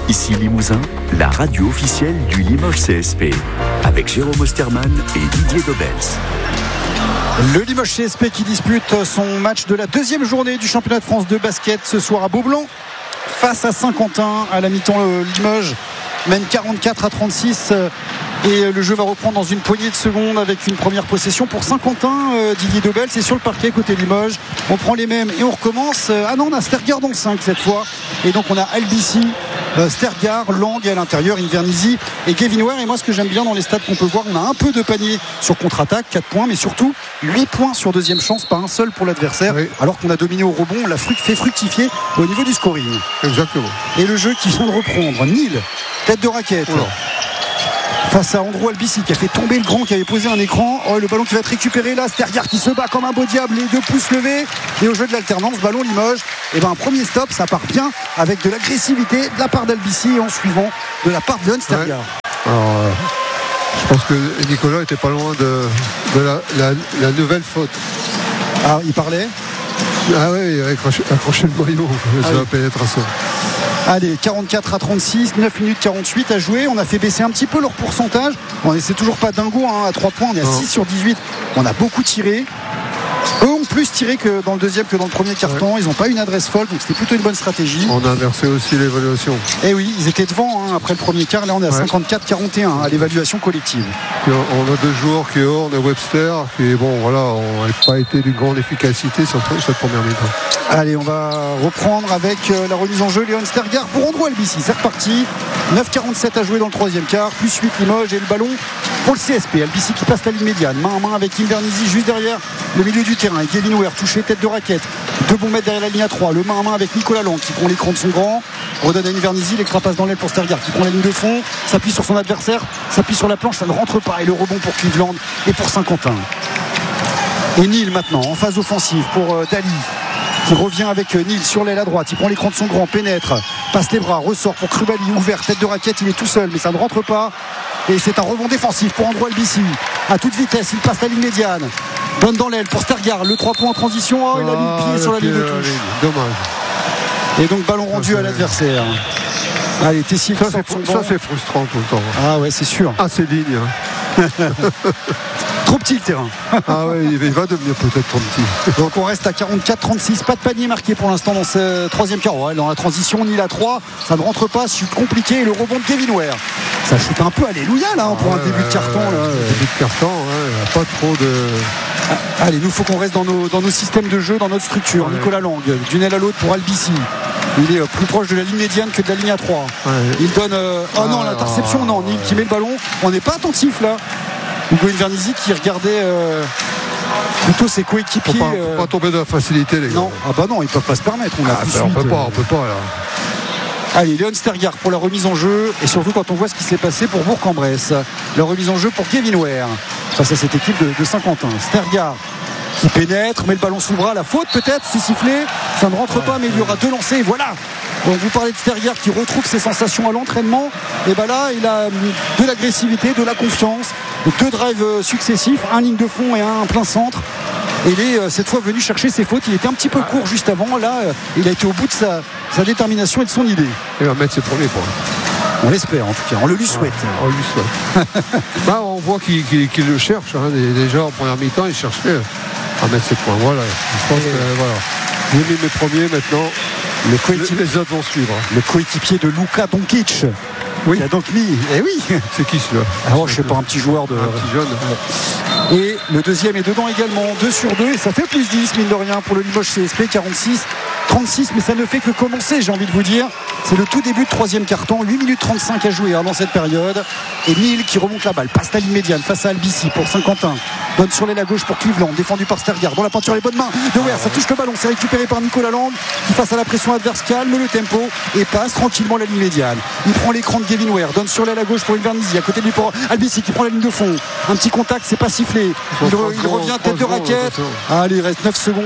Ici Limousin, la radio officielle du Limoges CSP, avec Jérôme Osterman et Didier Dobels. Le Limoges CSP qui dispute son match de la deuxième journée du championnat de France de basket ce soir à Beaublanc face à Saint-Quentin. À la mi-temps, le Limoges mène 44-36 et le jeu va reprendre dans une poignée de secondes avec une première possession pour Saint-Quentin. Didier Dobel, c'est sur le parquet côté Limoges. On prend les mêmes et on recommence. Ah non, on a Stergard dans le 5 cette fois. Et donc on a Albici, Stergard, Lang et à l'intérieur Invernizzi et Kevin Ware. Et moi, ce que j'aime bien dans les stats qu'on peut voir, on a un peu de panier sur contre-attaque, 4 points, mais surtout 8 points sur deuxième chance, pas un seul pour l'adversaire. Oui. Alors qu'on a dominé au rebond, on l'a fait fructifier au niveau du scoring. Exactement. Et le jeu qui vient de reprendre, Nil, tête de raquette. Oula. Face à Andrew Albici qui a fait tomber le grand, qui avait posé un écran. Oh, le ballon qui va être récupéré là, Stergard qui se bat comme un beau diable, les 2 pouces levés. Et au jeu de l'alternance, ballon Limoges. Et un premier stop, ça part bien avec de l'agressivité de la part d'Albici et en suivant de la part de Léon Stergard. Ouais. Alors, je pense que Nicolas était pas loin de la nouvelle faute. Ah, il parlait. Ah oui, il a accroché le maillot de la pénétration. Allez, 44-36, 9 minutes 48 à jouer. On a fait baisser un petit peu leur pourcentage. C'est toujours pas dingo à 3 points. On est à 6 sur 18. On a beaucoup tiré. Eux ont plus tiré que dans le deuxième que dans le premier quart-temps. Ils n'ont pas une adresse folle, donc c'était plutôt une bonne stratégie. On a inversé aussi l'évaluation. Et oui, ils étaient devant après le premier quart. Là, on est à 54-41 à l'évaluation collective. Puis on a 2 joueurs qui est hors, on a Webster, qui n'a pas été d'une grande efficacité sur cette première mi-temps. Allez, on va reprendre avec la remise en jeu. Léon Stergard pour Andrew Albici. C'est reparti. 9,47 à jouer dans le troisième quart. Plus 8 Limoges et le ballon pour le CSP. Albici qui passe la ligne médiane. Main à main avec Invernizzi juste derrière le milieu du terrain. Et Kevin Ware touché tête de raquette. 2 bons mètres derrière la ligne à 3. Le main à main avec Nicolas Lang qui prend l'écran de son grand. Redonne à Invernizzi. L'extra passe dans l'aile pour Stergard qui prend la ligne de fond. S'appuie sur son adversaire. S'appuie sur la planche. Ça ne rentre pas. Et le rebond pour Cleveland et pour Saint-Quentin. Et Nil maintenant en phase offensive pour Dali, qui revient avec Nil sur l'aile à droite. Il prend l'écran de son grand, pénètre, passe les bras, ressort pour Krubali, ouvert, tête de raquette, il est tout seul, mais ça ne rentre pas. Et c'est un rebond défensif pour Andrew Albici. À toute vitesse, il passe la ligne médiane. Donne dans l'aile pour Stergard, le 3 points en transition. Oh, il a mis le pied sur la ligne de touche. Dommage. Et donc ballon rendu à l'adversaire. Allez, Tessier. Ça c'est frustrant tout le temps. Ah ouais, c'est sûr. Ah, c'est digne. Trop petit le terrain. Ah ouais, il va devenir peut-être trop petit. Donc on reste à 44-36. Pas de panier marqué pour l'instant dans ce troisième quart. Ouais, dans la transition, Nil à 3. Ça ne rentre pas, c'est compliqué. Et le rebond de Kevin Ware. Ça chute un peu alléluia là pour un début de carton. Début de carton, pas trop de. Allez, nous faut qu'on reste dans nos systèmes de jeu, dans notre structure. Nicolas Lang, d'une aile à l'autre pour Albici. Il est plus proche de la ligne médiane que de la ligne à 3. Il donne. Non, l'interception, non. Nil qui met le ballon. On n'est pas attentif là. Hugo Invernizzi qui regardait plutôt ses coéquipiers. Faut pas tomber dans la facilité, les gars. Non, non, ils peuvent pas se permettre. On peut pas là. Allez, Léon Stergard pour la remise en jeu. Et surtout quand on voit ce qui s'est passé pour Bourg-en-Bresse. La remise en jeu pour Kevin Ware face à cette équipe de Saint-Quentin. Stergard qui pénètre, met le ballon sous le bras. La faute peut-être, c'est sifflé. Ça ne rentre pas, mais il y aura 2 lancers. Voilà. Donc vous parlez de Stergard qui retrouve ses sensations à l'entraînement. Et là, il a de l'agressivité, de la confiance, 2 drives successifs, un ligne de fond et un plein centre. Et il est cette fois venu chercher ses fautes. Il était un petit peu court juste avant. Là, il a été au bout de sa détermination et de son idée. Il va mettre ses premiers points. On l'espère en tout cas, on le lui souhaite. On lui souhaite. On voit qu'il le cherche. Déjà en première mi-temps, il cherchait à mettre ses points. Voilà. Je pense que voilà. J'ai mis mes premiers maintenant. Les autres vont suivre. Le coéquipier de Luka Doncic. Oui. Il a donc mis. Eh oui. C'est qui celui-là? Alors je sais pas, un petit joueur de. Un petit jeune. Et le deuxième est dedans également, 2 sur 2. Et ça fait plus 10, mine de rien, pour le Limoges CSP, 46-36. Mais ça ne fait que commencer, j'ai envie de vous dire. C'est le tout début de troisième quart-temps. 8 minutes 35 à jouer dans cette période. Et Nil qui remonte la balle. Passe la ligne médiane face à Albici pour Saint-Quentin. Donne sur l'aile à gauche pour Cleveland. Défendu par Stergard. Dans la peinture, les bonnes mains de Ware. Ça touche le ballon. C'est récupéré par Nicolas Lang qui, face à la pression adverse, calme le tempo et passe tranquillement la ligne médiane. Il prend l'écran de Kevin Ware. Donne sur l'aile à gauche pour Invernizzi. À côté de lui pour Albici qui prend la ligne de fond. Un petit contact, c'est pas sifflé. Il revient tête de raquette. Allez, il reste 9 secondes.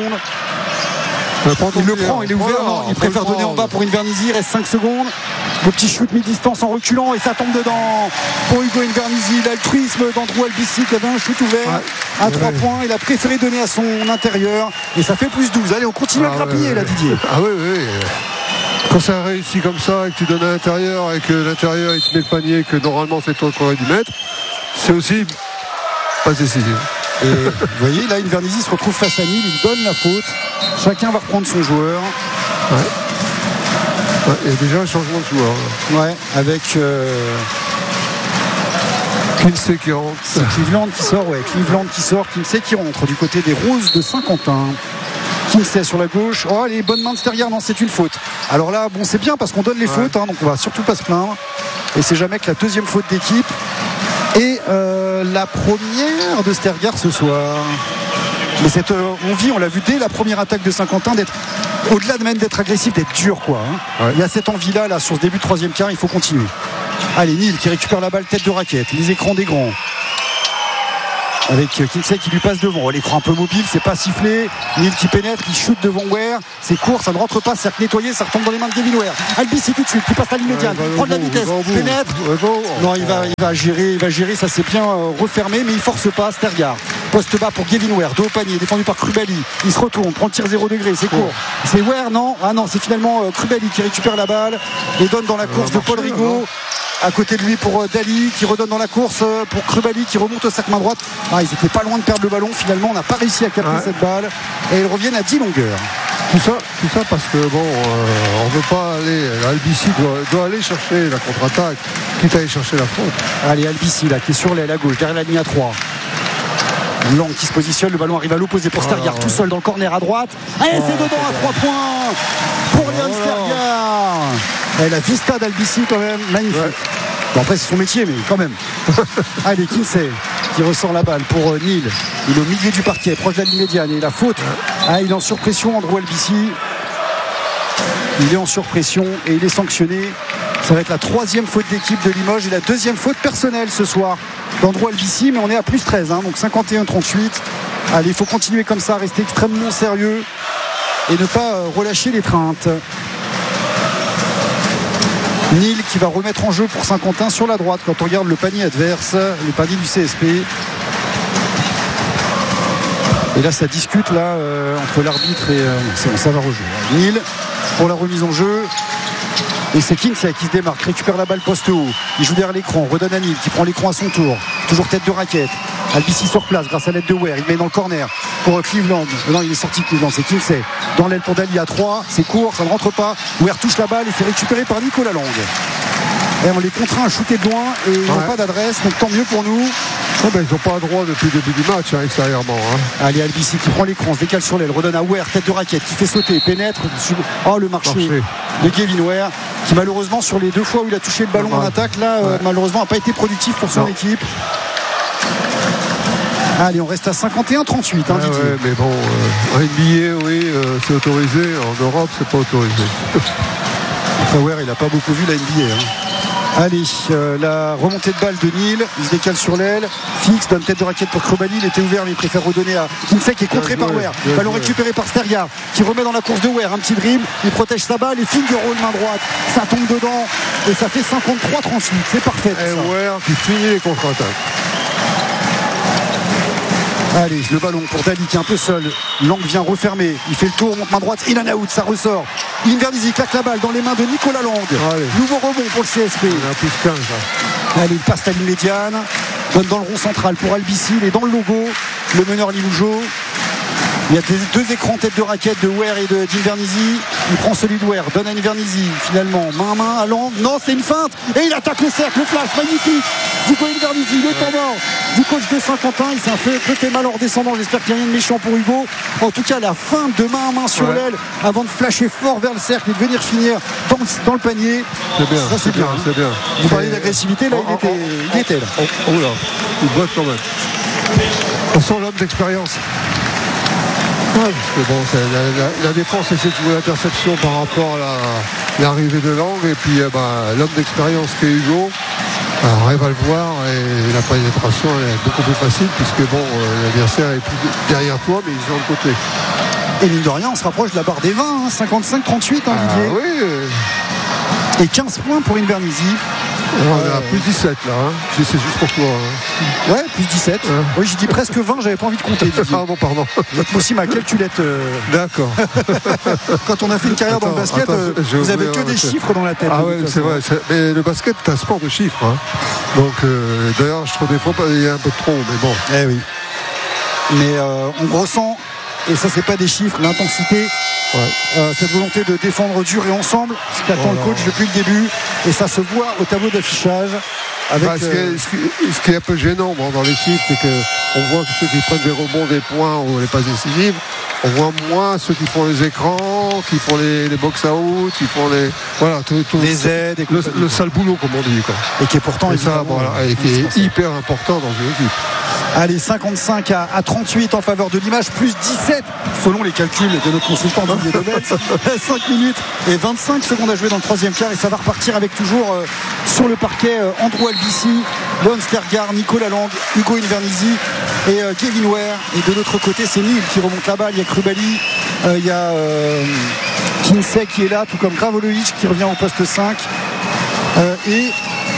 Il le prend, il est ouvert. Non, il préfère donner en bas pour Invernizzi. Il reste 5 secondes. Le petit shoot mi-distance en reculant et ça tombe dedans pour Hugo Invernizzi. L'altruisme d'Andrew Albici qui avait un shoot ouvert à 3 points. Il a préféré donner à son intérieur et ça fait plus 12. Allez, on continue à grappiller là, Didier. Ah oui. Quand ça réussit comme ça et que tu donnes à l'intérieur et que l'intérieur il te met le panier que normalement c'est toi qui aurais dû mettre, c'est aussi pas décisif. Et vous voyez, là, Invernizzi se retrouve face à Nîmes, il donne la faute. Chacun va reprendre son joueur. Ouais, il y a déjà un changement de joueur. Ouais, avec Kinsey qui rentre. c'est Cleveland qui sort, Kinsey qui rentre du côté des Roses de Saint-Quentin. Kinsey sur la gauche. Oh, les bonnes mains de Stergaard, non, c'est une faute. Alors là, bon, c'est bien parce qu'on donne les fautes, donc on va surtout pas se plaindre. Et c'est jamais que la deuxième faute d'équipe. Et la première de Stergaard ce soir. Mais cette envie, on l'a vu dès la première attaque de Saint-Quentin, d'être au-delà de même d'être agressif, d'être dur, quoi. Il y a cette envie-là, là, sur ce début de troisième quart, il faut continuer. Allez, Neal qui récupère la balle tête de raquette, les écrans des grands. Avec Kinsey qui lui passe devant. L'écran un peu mobile, c'est pas sifflé. Neal qui pénètre, il shoot devant Ware. C'est court, ça ne rentre pas, c'est nettoyé, ça retombe dans les mains de Gavin Ware. Albissi tout de suite, qui passe à la ligne médiane, prend de la vitesse, pénètre. Non, il va gérer, ça s'est bien refermé, mais il force pas. Stergaard. Poste bas pour Gavin Ware, dos au panier, défendu par Krubali. Il se retourne, prend le tir 0 degré, c'est court. C'est Ware, non. Ah non, c'est finalement Krubali qui récupère la balle et donne dans la course de Paul Rigaud. À côté de lui pour Daly qui redonne dans la course pour Krubali qui remonte au cercle main droite. Ils étaient pas loin de perdre le ballon. Finalement, on n'a pas réussi à capter cette balle et ils reviennent à 10 longueurs. Tout ça parce que on veut pas aller. Albissi doit aller chercher la contre-attaque, quitte à aller chercher la faute. Allez, Albissi là qui est sur l'aile à gauche derrière la ligne à 3. Lang qui se positionne, le ballon arrive à l'opposé pour Stergaard, tout seul dans le corner à droite. Et c'est dedans à 3 points pour Léon Stergaard. Et la vista d'Albissi quand même, magnifique. Bon, après c'est son métier, mais quand même. Allez, Kinsey qui ressort la balle pour Neal. Il est au milieu du parquet, proche de la ligne médiane. Et la faute, il est en surpression, Andrew Albissi. Il est en surpression et il est sanctionné. Ça va être la 3e faute d'équipe de Limoges et la 2e faute personnelle ce soir d'Andrew Albissi, mais on est à plus 13, donc 51-38. Allez, il faut continuer comme ça, rester extrêmement sérieux et ne pas relâcher l'étreinte. Neal qui va remettre en jeu pour Saint-Quentin sur la droite quand on regarde le panier adverse, le panier du CSP. Et là ça discute entre l'arbitre et ça va rejouer. Neal pour la remise en jeu. Et c'est Kinsey qui se démarque, récupère la balle poste haut. Il joue derrière l'écran, redonne à Neal qui prend l'écran à son tour. Toujours tête de raquette. Albissi sur place grâce à l'aide de Ware. Il met dans le corner pour Cleveland. Non, il est sorti Cleveland, c'est Kinsey. Dans l'aile pour Daly à 3. C'est court, ça ne rentre pas. Ware touche la balle et c'est récupéré par Nicolas Lang. Et on les contraint à shooter de loin et ils n'ont pas d'adresse, donc tant mieux pour nous. Ils n'ont pas le droit depuis le début du match extérieurement. Allez, Albissi qui prend l'écran, se décale sur l'aile, redonne à Ware, tête de raquette, qui fait sauter, pénètre. Le marché de Gavin Ware, qui malheureusement sur les 2 fois où il a touché le ballon en attaque, malheureusement n'a pas été productif pour son équipe. Allez, on reste à 51-38. Mais bon, en NBA, c'est autorisé. En Europe, c'est pas autorisé. Après, Ware, il n'a pas beaucoup vu la NBA. Allez, la remontée de balle de Neal, il se décale sur l'aile, fixe, donne tête de raquette pour Krubali, il était ouvert mais il préfère redonner à Kinsey qui est contré par Ware. Ballon récupéré par Stergaard qui remet dans la course de Ware, un petit dribble, il protège sa balle et finger roll main droite, ça tombe dedans et ça fait 53-38, c'est parfait. Et Ware qui finit les contre-attaques. Allez, le ballon pour Daly qui est un peu seul. Lang vient refermer. Il fait le tour, monte main droite, in and out, ça ressort. Invernizzi claque la balle dans les mains de Nicolas Lang. Nouveau rebond pour le CSP. Il a plus 15. Allez, il passe la ligne médiane. Donne dans le rond central pour Albissi. Il est dans le logo. Le meneur Limoujo. Il y a 2 écrans tête de raquette de Ware et d'Invernizzi. Il prend celui de Ware, donne à Invernizzi. Finalement, main à main à Lang. Non, c'est une feinte. Et il attaque le cercle, le flash, magnifique. Du coup, Invernizzi, le temps mort du coach de Saint-Quentin. Il s'est fait mal en redescendant. J'espère qu'il n'y a rien de méchant pour Hugo. En tout cas, la feinte de main à main sur l'aile avant de flasher fort vers le cercle et de venir finir dans le panier. C'est bien. Ça, c'est bien. C'est bien. Vous parliez d'agressivité, là, il était là. Oh là, il botte quand même. On sent l'homme d'expérience. Parce que bon, la défense essaie de jouer l'interception par rapport à l'arrivée de Lang et puis l'homme d'expérience qui est Hugo arrive à le voir et la pénétration elle est beaucoup plus facile puisque l'adversaire est plus derrière toi mais ils sont de côté. Et mine de rien on se rapproche de la barre des 20, 55-38 Didier. Oui. Et 15 points pour Invernizzi. On est à plus 17 là, hein. C'est juste pour toi. Hein. Ouais, plus 17. Oui, j'ai dit presque 20, j'avais pas envie de compter. Ah bon, pardon. Moi aussi, ma calculette. D'accord. Quand on a fait une carrière dans le basket, vous avez que des chiffres dans la tête. Ah ouais, c'est vrai. Mais le basket, c'est un sport de chiffres. Hein. Donc, d'ailleurs, je trouve des fois il y a un peu trop, mais bon. Eh oui. Mais on ressent, et ça, c'est pas des chiffres, l'intensité. Ouais. Cette volonté de défendre dur et ensemble, ce qu'attend le coach depuis le début, et ça se voit au tableau d'affichage. Avec, ce qui est un peu gênant dans les chiffres, c'est qu'on voit que ceux qui prennent des rebonds, des points ou les passes décisives, on voit moins ceux qui font les écrans, qui font les box-out, qui font les aides, le sale boulot, comme on dit, quoi. Et qui est pourtant et qui est hyper important dans une équipe. Allez, 55 à 38 en faveur de l'Image, plus 17 selon les calculs de notre consultant Didier Dobel. 5 minutes et 25 secondes à jouer dans le troisième quart, et ça va repartir avec toujours sur le parquet Andrew Albici, Léon Stergar, Nicolas Lang, Hugo Invernizzi et Kevin Ware. Et de l'autre côté, c'est Nîmes qui remonte la balle. Il y a Krubali, il y a Kinsey qui est là, tout comme Gravolovic qui revient au poste 5. Et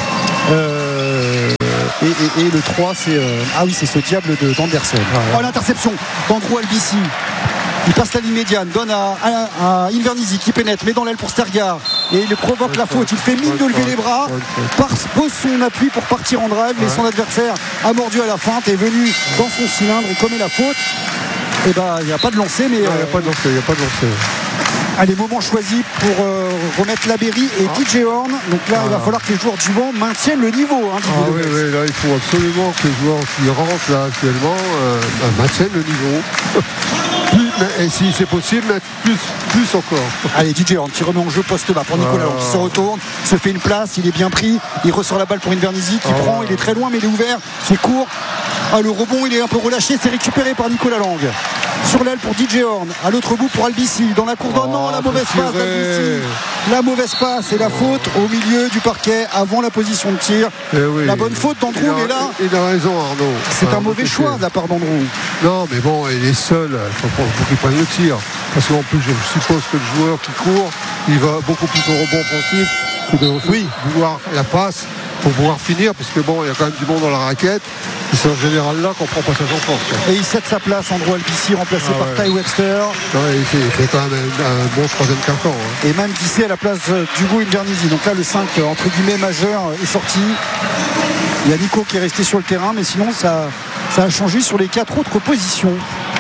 le 3, c'est c'est ce diable d'Anderson. L'interception d'Andrew Albici. Il passe la ligne médiane, donne à Invernizzi qui pénètre, met dans l'aile pour Stergar et il provoque la faute. Il fait mine de lever les bras, pose son appui pour partir en drive, mais son adversaire a mordu à la feinte, est venu dans son cylindre et commet la faute. Et il n'y a pas de lancer, mais. Il n'y a pas de lancer. Allez, moment choisi pour remettre Labéry et DJ Horn. Donc là, il va falloir que les joueurs du vent maintiennent le niveau. Oui, là, il faut absolument que les joueurs qui rentrent là actuellement maintiennent le niveau. Et si c'est possible, mettre plus encore. Allez, DJ Horn qui remet en jeu poste bas pour Nicolas Lang, qui se retourne, se fait une place, il est bien pris, il ressort la balle pour Invernizzi qui prend, il est très loin mais il est ouvert, c'est court. Le rebond, il est un peu relâché, c'est récupéré par Nicolas Lang. Sur l'aile pour DJ Horn, à l'autre bout pour Albici, dans la cour non, la mauvaise passe d'Albici. La mauvaise passe et la faute au milieu du parquet avant la position de tir. La bonne faute d'Andrew, mais là. Il a raison, Arnaud. C'est un mauvais choix de la part d'Andrew. Non, mais bon, il est seul. Il faut qu'il prenne le tir. Parce qu'en plus, je suppose que le joueur qui court, il va beaucoup plus au rebond offensif. Oui, vouloir la passe pour pouvoir finir, parce que il y a quand même du monde dans la raquette. Et c'est en général là qu'on prend passage en force. Et il cède sa place, Andrew Albici, remplacé par Ty Webster. Il fait quand même un bon troisième quart-temps. Et même glissé à la place d'Hugo Invernizzi. Donc là, le 5, entre guillemets, majeur est sorti. Il y a Nico qui est resté sur le terrain, mais sinon, ça a changé sur les 4 autres positions.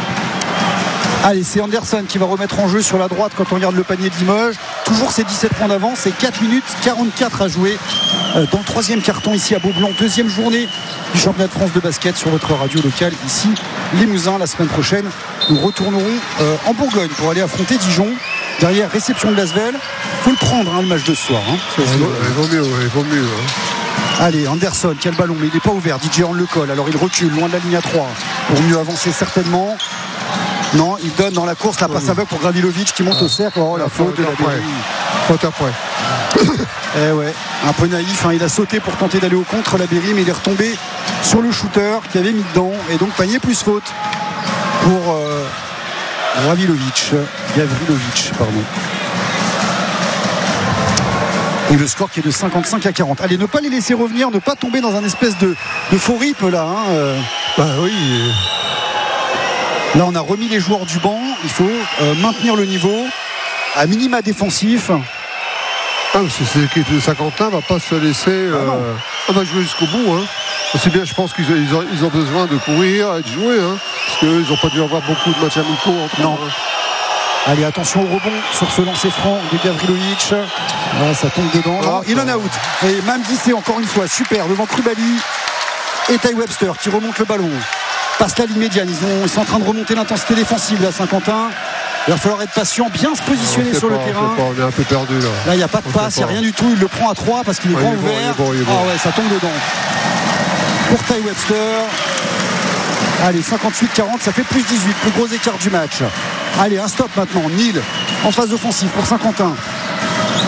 Allez, c'est Anderson qui va remettre en jeu sur la droite quand on regarde le panier de Limoges. Toujours ses 17 points d'avance, c'est 4 minutes 44 à jouer dans le troisième carton ici à Beaublanc. Deuxième journée du championnat de France de basket sur votre radio locale ici, Limousin. La semaine prochaine, nous retournerons en Bourgogne pour aller affronter Dijon. Derrière, réception de Lasvel. Il faut le prendre, le match de ce soir. Il vaut mieux. Allez, Anderson, quel ballon, mais il n'est pas ouvert. DJ Horn le colle, alors il recule loin de la ligne à 3 pour mieux avancer certainement. Non, il donne dans la course la passe aveugle pour Gravilovic qui monte au cercle. La faute de Labéry. Faute après. Un peu naïf, il a sauté pour tenter d'aller au contre Labéry, mais il est retombé sur le shooter qui avait mis dedans, et donc panier plus faute pour Gavrilovic, pardon. Et le score qui est de 55 à 40. Allez, ne pas les laisser revenir, ne pas tomber dans un espèce de faux rythme là. Oui. Là, on a remis les joueurs du banc. Il faut maintenir le niveau à minima défensif. C'est l'équipe de Saint-Quentin va pas se laisser. On va jouer jusqu'au bout. C'est bien, je pense qu'ils ont besoin de courir et de jouer. Parce qu'ils n'ont pas dû avoir beaucoup de matchs amicaux entre eux. Allez, attention au rebond sur ce lancer franc de Gavrilovic. Ça tombe dedans. Il en a out. Et même glissé encore une fois. Super devant Krubali et Ty Webster qui remonte le ballon. Passe la ligne médiane. Ils sont en train de remonter l'intensité défensive à Saint-Quentin. Il va falloir être patient, bien se positionner sur le terrain. On est un peu perdu là. Là, il n'y a pas de passe, il n'y a rien du tout. Il le prend à 3 parce qu'il est grand ouvert. Ça tombe dedans. Pour Ty Webster. Allez, 58-40, ça fait plus 18. Plus gros écart du match. Allez, un stop maintenant. Nîmes en phase offensive pour Saint-Quentin.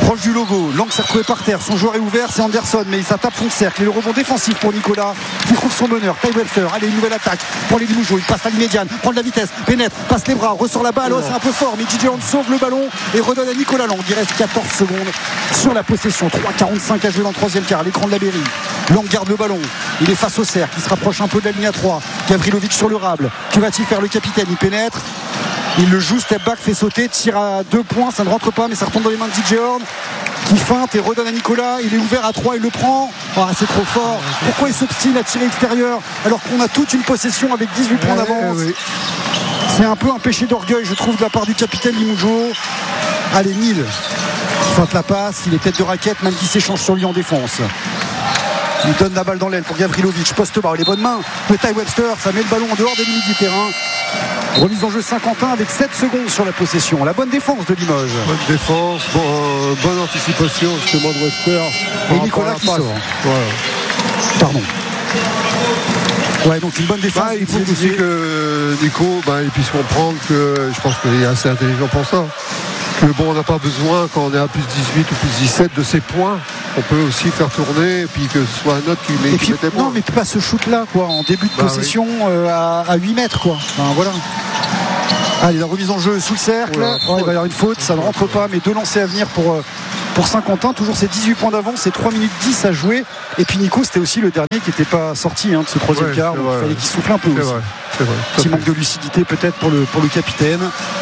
proche du logo. Lang s'est retrouvé par terre, son joueur est ouvert, c'est Anderson, mais ça tape fond de cercle. Et le rebond défensif pour Nicolas qui trouve son meneur, Ty Webster. Allez, une nouvelle attaque pour les Limougeaux, il passe à l'immédiane, prend de la vitesse, pénètre, passe les bras, ressort la balle, c'est un peu fort, mais DJ Horn sauve le ballon et redonne à Nicolas Lang. Il reste 14 secondes sur la possession, 3,45 à jouer dans le troisième quart, l'écran de la Berry. Lang garde le ballon, il est face au cercle, il se rapproche un peu de la ligne à 3. Gavrilovic sur le rable, que va-t-il faire le capitaine? Il pénètre, il le joue, step back, fait sauter, tire à 2 points, ça ne rentre pas, mais ça retombe dans les mains de DJ Horn qui feinte et redonne à Nicolas. Il est ouvert à 3, il le prend. C'est trop fort. Pourquoi il s'obstine à tirer extérieur alors qu'on a toute une possession avec 18 points d'avance? C'est un peu un péché d'orgueil, je trouve, de la part du capitaine Limougeau. Allez, Nil il feinte la passe, il est tête de raquette, même qui s'échange sur lui en défense. Il donne la balle dans l'aile pour Gavrilovic, poste bas, les bonnes mains de Ty Webster, ça met le ballon en dehors des limites du terrain. Remise en jeu Saint-Quentin avec 7 secondes sur la possession. La bonne défense de Limoges. Bonne défense, bonne anticipation justement de Webster. Et Nicolas qui sort. Voilà. Pardon. Ouais, donc une bonne défense. Il faut aussi que Nico il puisse comprendre que je pense qu'il est assez intelligent pour ça. Que on n'a pas besoin quand on est à plus 18 ou plus 17 de ces points. On peut aussi faire tourner et puis que ce soit un autre qui met des points. Non, mais pas ce shoot là quoi, en début de possession à 8 mètres quoi. Voilà. Allez, la remise en jeu sous le cercle. Il va y avoir une faute, ça ne rentre pas, mais 2 lancers à venir pour Saint-Quentin. Toujours ces 18 points d'avance, c'est 3 minutes 10 à jouer. Et puis Nico, c'était aussi le dernier qui n'était pas sorti de ce troisième quart. Il fallait qu'il souffle un peu aussi. C'est vrai. Petit manque de lucidité peut-être pour le capitaine.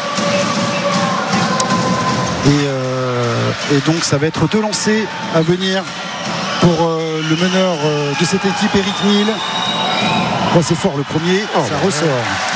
Et donc ça va être 2 lancers à venir pour le meneur de cette équipe, Eric Nil. C'est fort le premier, ça ressort.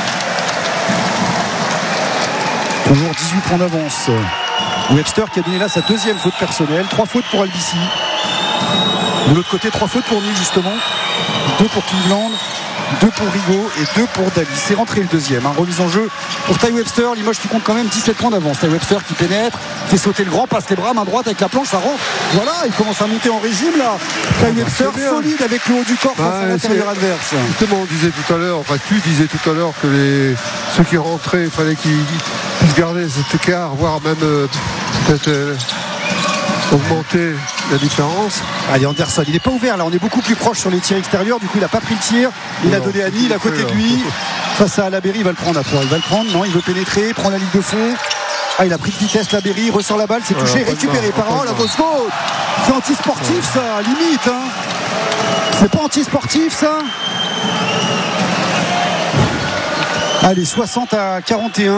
Toujours 18 points d'avance. Webster qui a donné là sa deuxième faute personnelle. 3 fautes pour Albici. De l'autre côté, 3 fautes pour Nil justement. 2 pour Cleveland, 2 pour Rigaud et 2 pour Daly. C'est rentré le deuxième. Remise en jeu pour Ty Webster. Limoges qui compte quand même 17 points d'avance. Ty Webster qui pénètre, fait sauter le grand, passe les bras, main droite avec la planche, ça rentre. Voilà, il commence à monter en régime là. Ty Webster solide avec le haut du corps face à l'intérieur adverse. Justement, tu disais tout à l'heure que ceux qui rentraient, il fallait qu'ils puissent garder cet écart, voire même peut-être augmenter la différence. Allez, Anderson, il n'est pas ouvert là, on est beaucoup plus proche sur les tirs extérieurs, du coup il n'a pas pris le tir, il a donné à Nil à côté de lui, face à Laberry, il va le prendre à 3, il va le prendre, non, il veut pénétrer, prend la ligne de fond. Il a pris de vitesse Laberry, ressort la balle, c'est touché, récupéré par la grosse faute. C'est anti-sportif ça, limite C'est pas anti-sportif ça. Allez, 60 à 41.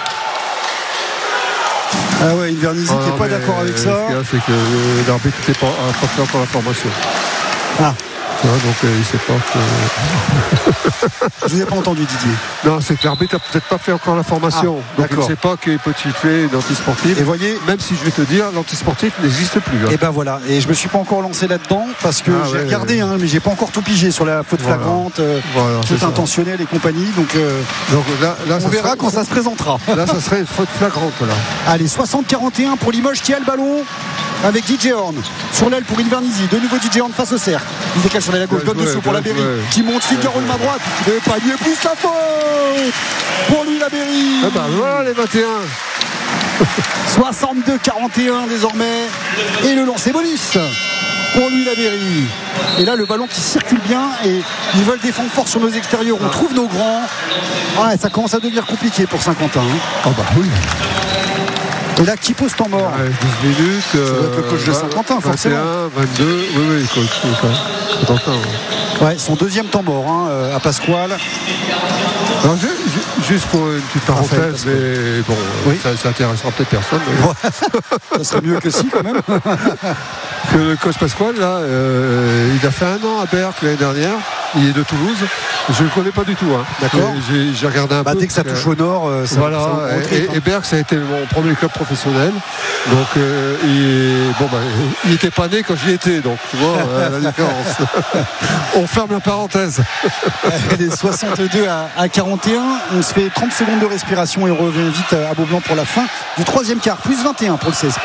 Ah ouais, Invernizzi qui n'est pas d'accord avec ça. Ce qu'il y a, c'est que l'arbitre n'a pas fait encore la formation. Donc il ne sait pas que... Je vous ai pas entendu, Didier. Non, c'est que l'arbitre n'a peut-être pas fait encore la formation. Donc il ne sait pas qu'il peut siffler une antisportive. Et voyez, même si je vais te dire, l'antisportif n'existe plus. Et ben voilà. Et je me suis pas encore lancé là-dedans parce que j'ai regardé, mais j'ai pas encore tout pigé sur la faute flagrante, faute intentionnelle et compagnie. Donc là, on verra quand ça se présentera. Là, ça serait une faute flagrante là. Allez, 60-41 pour Limoges qui a le ballon. Avec DJ Horn sur l'aile pour Invernizzi, de nouveau DJ Horn face au cercle, il décale sur la gauche, donne dessous pour Laberry qui monte, Figaro de main droite et Panier pousse la faute pour lui Laberry. Voilà les 21. 62-41 désormais et le lancer bonus pour lui Laberry. Et là le ballon qui circule bien et ils veulent défendre fort sur nos extérieurs, on trouve nos grands. Ça commence à devenir compliqué pour Saint-Quentin. Oui. Et là, qui pose temps mort 12 minutes. Ça doit être le coach de Saint-Quentin, forcément. 21, 22. Oui, coach. Son deuxième temps mort à Pasquale. Alors, juste pour une petite parenthèse, mais bon, ça intéressera peut-être personne. Ça serait mieux que si, quand même. Que le coach Pasquale, là, il a fait 1 an à Berck l'année dernière. Il est de Toulouse. Je ne le connais pas du tout. D'accord. J'ai regardé un peu. Dès que ça touche au nord, voilà. Et Berck, ça a été mon premier club professionnel. Donc, il n'était pas né quand j'y étais. Donc, tu vois la différence. On ferme la parenthèse. Les 62 à 41. On se fait 30 secondes de respiration et on revient vite à Beaublanc pour la fin du troisième quart. Plus 21 pour le CSP.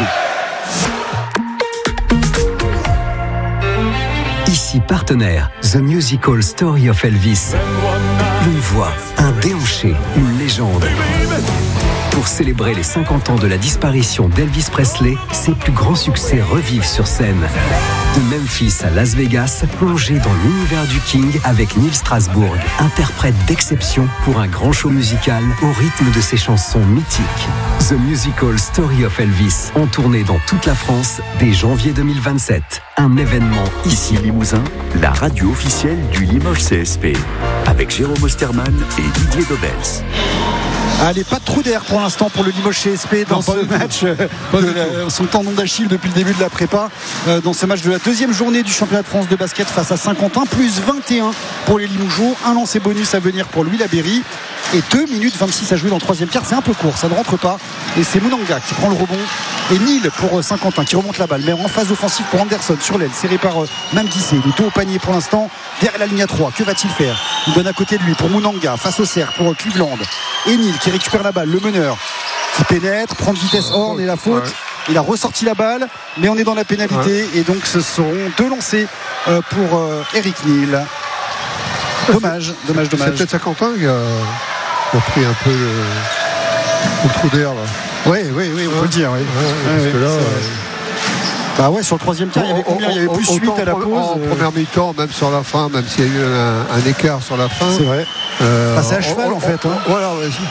Ici partenaire, The Musical Story of Elvis. Une voix, un déhanché, une légende. Pour célébrer les 50 ans de la disparition d'Elvis Presley, ses plus grands succès revivent sur scène. De Memphis à Las Vegas, plongez dans l'univers du King avec Neil Strasbourg, interprète d'exception pour un grand show musical au rythme de ses chansons mythiques. The Musical Story of Elvis, en tournée dans toute la France dès janvier 2027. Un événement Ici Limousin, la radio officielle du Limoges CSP, avec Jérôme Osterman et Didier Dobels. Allez, pas de trou d'air pour l'instant pour le Limoges CSP dans ce match son tendon d'Achille depuis le début de la prépa, dans ce match de la deuxième journée du championnat de France de basket face à Saint-Quentin, plus 21 pour les Limougeaux, un lancer bonus à venir pour Louis Laberry et 2 minutes 26 à jouer dans le troisième quart. C'est un peu court, ça ne rentre pas et c'est Mounanga qui prend le rebond et Neil pour Saint-Quentin qui remonte la balle, mais en phase offensive pour Anderson sur l'aile, serré par Mam Guissé. Il est tout au panier pour l'instant derrière la ligne à 3. Que va-t-il faire? Il donne à côté de lui pour Mounanga, face au cercle pour Cleveland et Neil qui récupère la balle, le meneur qui pénètre, prend de vitesse Horn et la faute. Il a ressorti la balle, mais on est dans la pénalité et donc ce seront 2 lancers pour Eric Neil. Dommage. C'est peut-être Saint-Quentin qui a pris un peu le trou d'air là. Oui, on peut le dire. Oui. Parce que là, bah ouais, sur le troisième quart, il y avait combien? Il y avait plus 8 à la pause. En première mi-temps, même sur la fin, même s'il y a eu un écart sur la fin. C'est vrai. C'est à cheval en fait. Voilà,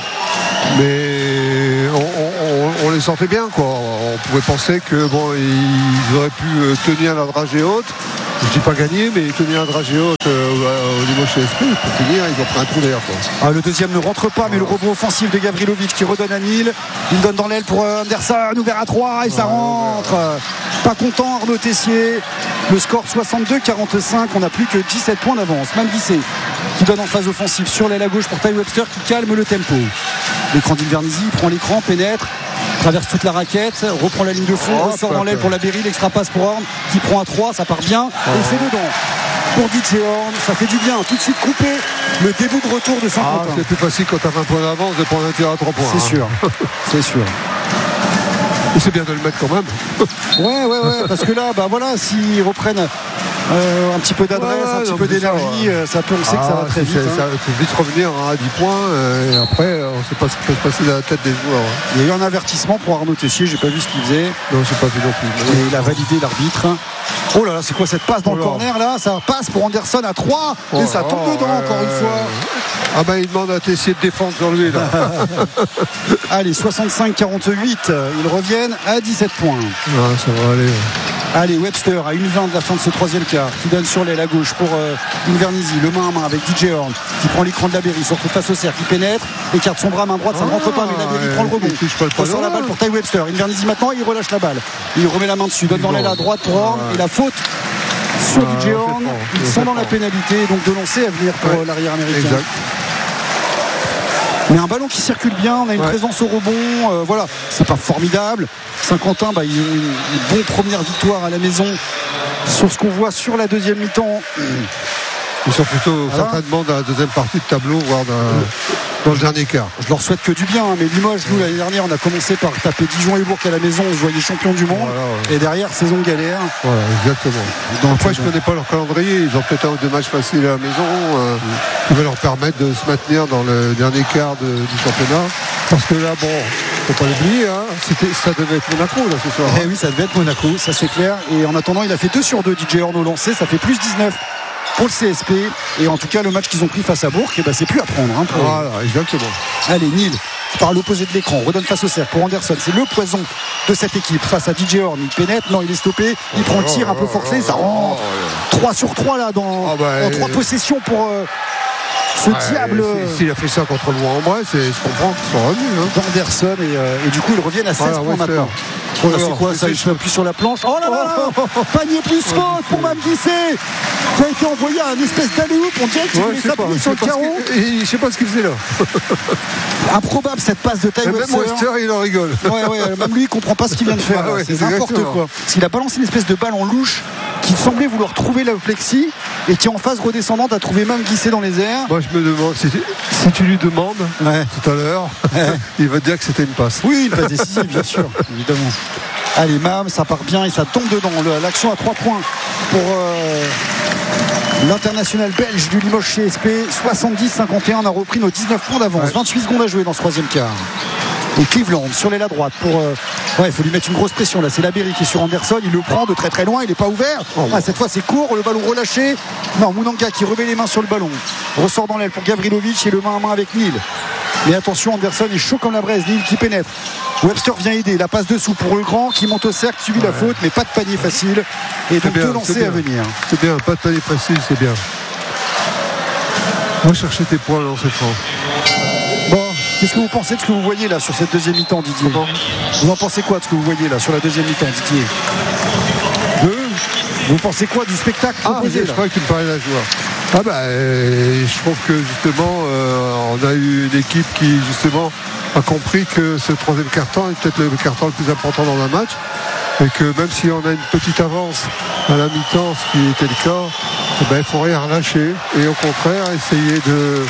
mais on les sentait bien, quoi. On pouvait penser que ils auraient pu tenir la dragée haute. Je dis pas gagner, mais tenir la dragée haute au niveau CSP, pour finir, ils ont pris un trou d'air, quoi. Le deuxième ne rentre pas, mais le rebond offensif de Gavrilovic qui redonne à Neil. Il donne dans l'aile pour Anderson, ouvert à 3 et ça rentre. Pas content Arnaud Tessier. Le score 62-45, on n'a plus que 17 points d'avance. Mam Guissé qui donne en phase offensive sur l'aile à gauche pour Ty Webster qui calme le tempo. L'écran d'Invernizy, il prend l'écran, pénètre, traverse toute la raquette, reprend la ligne de fond, ressort dans l'aile pour Laberry, l'extra passe pour Horn qui prend à 3, ça part bien et c'est dedans pour DJ Horn. Ça fait du bien, tout de suite coupé le début de retour de Saint-Quentin. C'est plus facile quand tu as 20 points d'avance de prendre un tir à 3 points. C'est sûr, c'est sûr. Et c'est bien de le mettre quand même. Ouais, parce que là, s'ils reprennent un petit peu d'adresse, un petit peu d'énergie, ça peut, on sait que ça va très vite. Ça peut vite revenir à 10 points et après, on ne sait pas ce qui peut se passer dans la tête des joueurs. Il y a eu un avertissement pour Arnaud Tessier, j'ai pas vu ce qu'il faisait. Non, j'ai pas vu non plus. Et il a validé l'arbitre. Oh là là, c'est quoi cette passe dans le corner là? Ça passe pour Anderson à 3 et ça tombe dedans encore une fois. Il demande à Tessier de défendre sur lui là. Allez, 65-48, ils reviennent à 17 points. Ça va aller. Allez, Webster à 1:20 de la fin de ce troisième quart qui donne sur l'aile à gauche pour Invernizy, le main à main avec DJ Horn qui prend l'écran de Laberry, se retrouve face au cercle, qui pénètre, écarte son bras main droite, ça ne rentre pas, mais Laberry prend le rebond, ressort la balle pour Ty Webster. Invernizy maintenant, il relâche la balle, il remet la main dessus, donne dans l'aile à droite pour Horn et la faute sur DJ Horn. Ils sont dans la pénalité, donc de lancer à venir pour l'arrière américain. Exact. Mais un ballon qui circule bien, on a une présence au rebond, c'est pas formidable. Saint-Quentin, ils ont une bonne première victoire à la maison sur ce qu'on voit sur la deuxième mi-temps. Ils sont plutôt certainement dans la deuxième partie de tableau, voire dans le dernier quart. Je leur souhaite que du bien, mais Limoges, nous l'année dernière, on a commencé par taper Dijon et Bourg à la maison, on se voyait champion du monde, et derrière saison galère. Voilà, exactement. Donc après, je ne connais pas leur calendrier, ils ont peut-être 1 ou 2 matchs faciles à la maison qui va leur permettre de se maintenir dans le dernier quart du championnat. Parce que là, faut pas l'oublier, ça devait être Monaco là ce soir. Oui, ça devait être Monaco, ça c'est clair. Et en attendant, il a fait 2 sur 2 DJ Horn au lancer, ça fait plus 19 pour le CSP. Et en tout cas, le match qu'ils ont pris face à Bourg, c'est plus à prendre. Voilà, exactement. Allez, Neil par l'opposé de l'écran, redonne face au cercle pour Anderson, c'est le poison de cette équipe face à DJ Horn. Il pénètre, non, il est stoppé, il prend le tir un peu forcé, ça rentre. 3 sur 3 là en 3 possessions pour ce diable. S'il a fait ça contre le Rouen-en-Bresse, je comprends qu'ils sont revenus. D'Anderson et du coup ils reviennent à 16 points maintenant. C'est quoi ça? Il se met plus sur la planche. Oh là là, panier plus faute pour Mam Guissé qui a été envoyé à un espèce d'alley-oop. On dirait qu'il voulait s'appuyer sur le carreau. Je sais pas ce qu'il faisait là. Improbable cette passe de Ty Webster. Même Webster il en rigole. Même lui il comprend pas ce qu'il vient de faire. C'est n'importe quoi. Parce qu'il a balancé une espèce de balle en louche qui semblait vouloir trouver la plexi et qui en phase redescendante a trouvé Mam Guissé dans les airs. Moi je me demande si tu lui demandes tout à l'heure, il va te dire que c'était une passe. Oui, une passe décisive bien sûr, évidemment. Allez, Mam, ça part bien et ça tombe dedans. L'action à 3 points pour l'international belge du Limoges CSP. 70-51, on a repris nos 19 points d'avance. 28 secondes à jouer dans ce troisième quart. Et Cleveland sur l'aile à droite pour il faut lui mettre une grosse pression là. C'est Labéry qui est sur Anderson, il le prend de très très loin, il n'est pas ouvert. Cette fois c'est court, le ballon relâché. Non, Mounanga qui remet les mains sur le ballon, ressort dans l'aile pour Gavrilovic et le main à main avec Neal. Mais attention, Anderson est chaud comme la braise. Neal qui pénètre, Webster vient aider, la passe dessous pour le grand qui monte au cercle, subit la faute, mais pas de panier facile et donc deux lancers à venir. C'est bien, pas de panier facile, c'est bien. Va chercher tes points, lancer franc. Bon, qu'est-ce que vous pensez de ce que vous voyez là sur cette deuxième mi-temps, Didier? Vous en pensez quoi de ce que vous voyez là sur la deuxième mi-temps, Didier? Vous pensez quoi du spectacle proposé? Je crois que tu me parlais d'un joueur. Je trouve que justement on a eu une équipe qui justement a compris que ce troisième quart-temps est peut-être le quart-temps le plus important dans un match, et que même si on a une petite avance à la mi-temps, ce qui était le cas, il ne faut rien relâcher et au contraire essayer de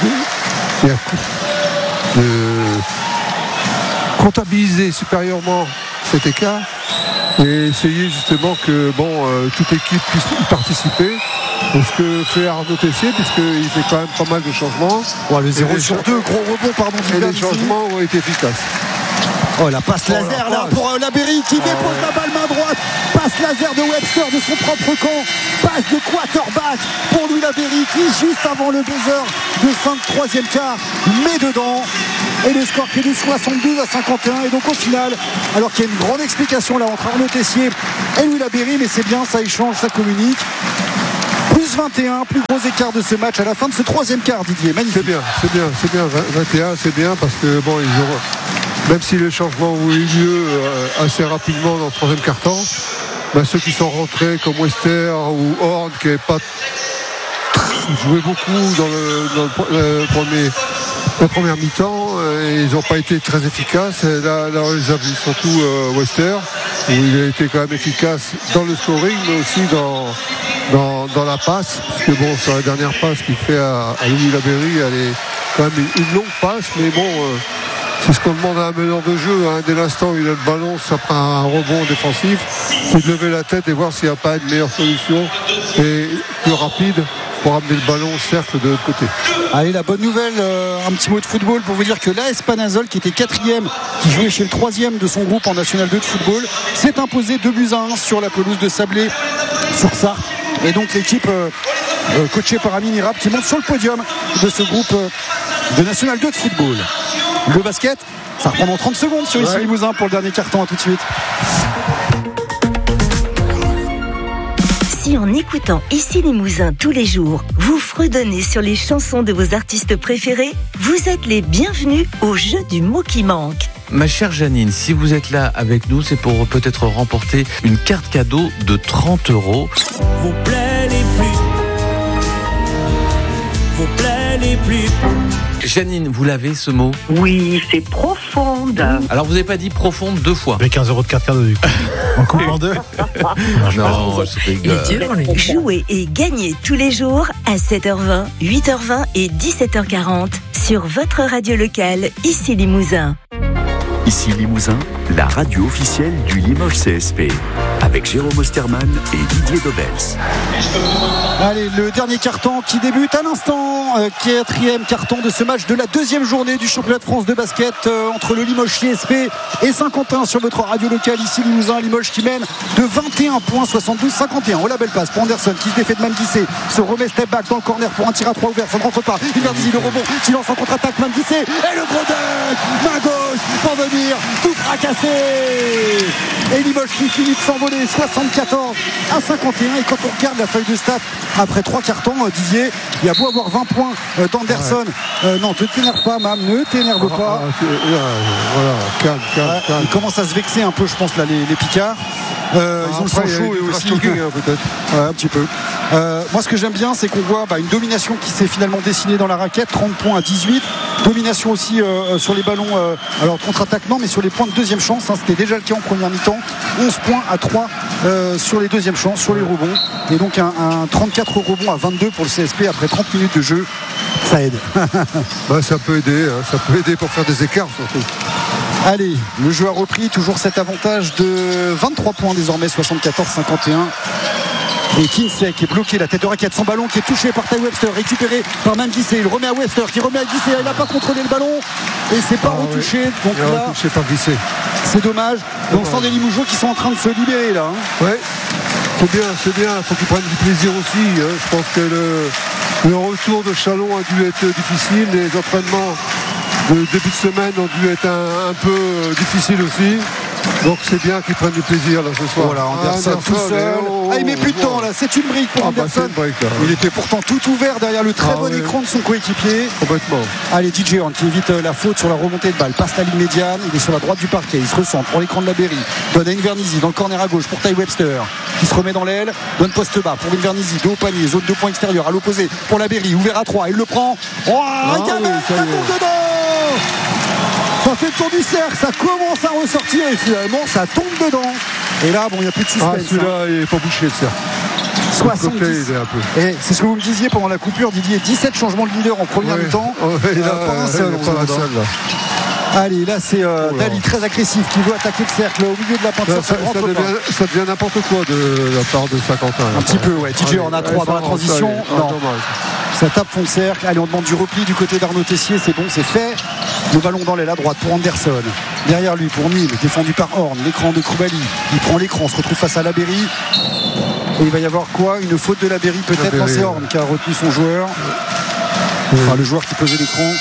comptabiliser supérieurement cet écart et essayer justement que toute équipe puisse y participer. Ce que fait Arnaud Tessier, puisqu'il fait quand même pas mal de changements. Le 0 sur 2, gros rebond, pardon. Et les changements ont été efficaces. La passe laser là pour Labéry qui dépose la balle main droite. Passe laser de Webster de son propre camp. Passe de quarterback pour Louis Labéry qui, juste avant le buzzer de fin de troisième quart, met dedans. Et le score qui est de 72-51. Et donc au final, alors qu'il y a une grande explication là entre Arnaud Tessier et Louis Labéry, mais c'est bien, ça échange, ça communique. Plus 21, plus gros écart de ce match à la fin de ce troisième quart, Didier. Magnifique. C'est bien. 21, c'est bien parce que même si les changements ont eu lieu assez rapidement dans le troisième quart-temps, ceux qui sont rentrés comme Wester ou Horn qui n'avaient pas joué beaucoup dans la première mi-temps, ils n'ont pas été très efficaces. Là on les a vus, surtout Wester, où il a été quand même efficace dans le scoring, mais aussi dans la passe, parce que sur la dernière passe qu'il fait à Louis Labéry, elle est quand même une longue passe, mais c'est ce qu'on demande à un meneur de jeu, dès l'instant où il a le ballon, ça prend un rebond défensif, c'est de lever la tête et voir s'il n'y a pas une meilleure solution et plus rapide pour amener le ballon au cercle de l'autre côté. Allez, la bonne nouvelle, un petit mot de football pour vous dire que l'AS Panazol, qui était 4e, qui jouait chez le 3e de son groupe en National 2 de football, s'est imposé 2-1 sur la pelouse de Sablé sur Sarthe. Et donc l'équipe coachée par Amine Irab qui monte sur le podium de ce groupe de National 2 de football. Le basket, ça reprend dans 30 secondes sur Issy Limousin pour le dernier carton. À tout de suite. Si en écoutant Issy Limousin tous les jours, vous fredonnez sur les chansons de vos artistes préférés, vous êtes les bienvenus au jeu du mot qui manque. Ma chère Janine, si vous êtes là avec nous, c'est pour peut-être remporter une carte cadeau de 30 €. Vos plaies les plus. Janine, vous l'avez ce mot? Oui, c'est profonde. Alors vous n'avez pas dit profonde 2 fois. Avec 15 € de carte cadeau du coup. On coupe en 2. Non, je rigole. Jouez et gagnez tous les jours à 7h20, 8h20 et 17h40 sur votre radio locale Issy Limousin. Issy Limousin, la radio officielle du Limoges CSP. Avec Jérôme Osterman et Didier Dobels. Allez, le dernier carton qui débute à l'instant, 4e carton de ce match de la deuxième journée du championnat de France de basket entre le Limoges CSP et Saint-Quentin sur votre radio locale Issy Limousin. Limoges qui mène de 21 points, 72-51. Oh la belle passe pour Anderson qui se défait de Mamdissé, se remet step back dans le corner pour un tir à 3 ouvert, ça ne rentre pas. Il vient le rebond qui lance en contre-attaque Mamdissé et le gros dunk, main gauche pour venir tout fracasser. Et Limoges qui finit de s'envoler 74-51. Et quand on regarde la feuille de stats après 3 cartons, Didier, il y a beau avoir 20 points d'Anderson. Non, ne t'énerve pas, Mam, ne t'énerve pas. Voilà, calme. Ils commencent à se vexer un peu, je pense, là, les Picards. Ils ont le sang chaud eux aussi. Peut-être. Ouais, un petit peu. Moi, ce que j'aime bien, c'est qu'on voit une domination qui s'est finalement dessinée dans la raquette, 30 points à 18. Domination aussi sur les ballons, alors contre-attaque non, mais sur les points de deuxième chance, c'était déjà le cas en première mi-temps. 11 points à 3 sur les deuxièmes chances, sur les rebonds. Et donc un 34 rebonds à 22 pour le CSP après 30 minutes de jeu. Ça aide. Ça peut aider pour faire des écarts surtout. Allez, le jeu a repris, toujours cet avantage de 23 points désormais, 74-51. Et Kinsey qui est bloqué, la tête de raquette, son ballon qui est touché par Ty Webster, récupéré par Manguissé. Il remet à Webster, qui remet à Guissé. Il n'a pas contrôlé le ballon et c'est pas retouché. Oui. Donc il là, retouché par Guissé. c'est dommage. Donc sans des Limoujos qui sont en train de se libérer là. Ouais. C'est bien. Il faut qu'ils prennent du plaisir aussi. Je pense que le retour de Chalon a dû être difficile. Les entraînements de début de semaine ont dû être un peu difficiles aussi. Donc c'est bien qu'ils prennent du plaisir là ce soir. Voilà, Anderson tout seul. Il met plus de temps là, c'est une brique pour Anderson. Il était pourtant tout ouvert derrière le très bon écran de son coéquipier. Complètement. Allez, DJ Horn qui évite la faute sur la remontée de balle, passe la ligne médiane, il est sur la droite du parquet, il se ressent pour l'écran de la Berry, donne à Invernizzi dans le corner à gauche pour Ty Webster qui se remet dans l'aile, donne poste bas pour Invernizzi, dos au panier, zone de points extérieur à l'opposé pour la Berry, ouvert à 3, il le prend. Ça tombe dedans. Ça fait le tour du cercle, ça commence à ressortir et finalement ça tombe dedans. Et là, bon, il n'y a plus de suspense. Celui-là, il n'est pas bouché le cercle. 70. Et c'est ce que vous me disiez pendant la coupure, Didier, 17 changements de leader en première mi-temps. Pas un seul. Allez, là c'est Dali très agressif qui veut attaquer le cercle au milieu de la peinture. Ça devient n'importe quoi de la part de Saint-Quentin. Un petit peu, ouais. TJ en a 3 dans la transition. Non. Ça tape fond de cercle. Allez, on demande du repli du côté d'Arnaud Tessier. C'est bon, c'est fait. Le ballon dans l'aile à droite pour Anderson. Derrière lui pour Nîmes, défendu par Horn. L'écran de Koulibaly. Il prend l'écran, se retrouve face à la Berry. Et il va y avoir quoi? Une faute de la Berry peut-être. Non, c'est Horn qui a retenu son joueur. Enfin, le joueur qui posait l'écran.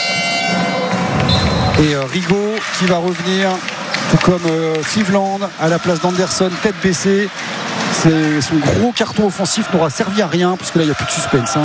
Et Rigaud qui va revenir, tout comme Cleveland à la place d'Anderson, tête baissée. Son gros carton offensif n'aura servi à rien parce que là il n'y a plus de suspense.